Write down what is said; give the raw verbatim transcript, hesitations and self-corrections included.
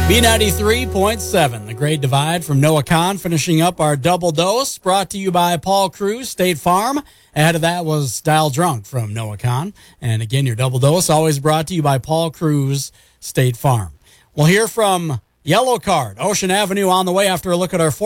B ninety-three point seven, The Great Divide from Noah Kahn, finishing up our double dose, brought to you by Paul Cruz, State Farm. Ahead of that was Dial Drunk from Noah Kahn. And again, your double dose always brought to you by Paul Cruz, State Farm. We'll hear from Yellow Card, Ocean Avenue on the way after a look at our